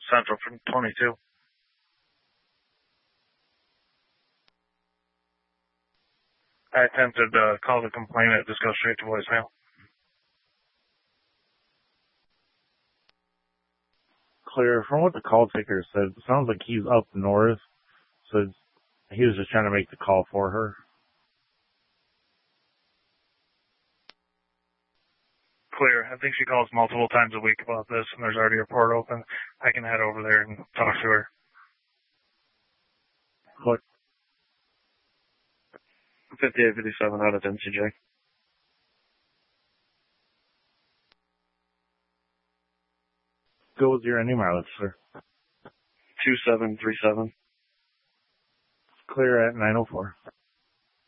Central from 22. I attempted to call the complainant, just go straight to voicemail. Clear. From what the call taker said, it sounds like he's up north, so he was just trying to make the call for her. Clear. I think she calls multiple times a week about this, and there's already a report open. I can head over there and talk to her. Click. 5857 out of NCJ. Go with your ending mileage, sir. 2737. Clear at 904.